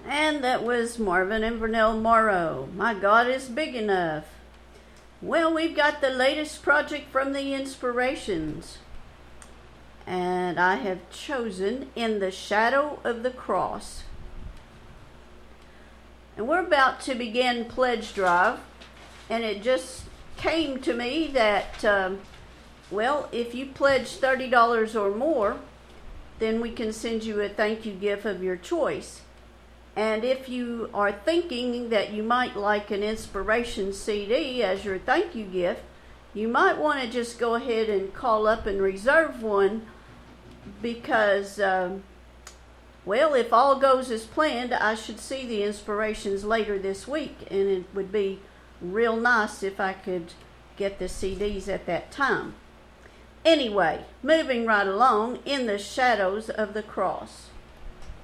And that was Marvin and Vernell Morrow. My God is big enough. Well, we've got the latest project from the Inspirations. And I have chosen In the Shadow of the Cross. And we're about to begin Pledge Drive. And it just came to me that, if you pledge $30 or more, then we can send you a thank you gift of your choice. And if you are thinking that you might like an Inspiration CD as your thank you gift, you might want to just go ahead and call up and reserve one because, if all goes as planned, I should see the Inspirations later this week, and it would be real nice if I could get the CDs at that time. Anyway, moving right along, In the Shadows of the Cross.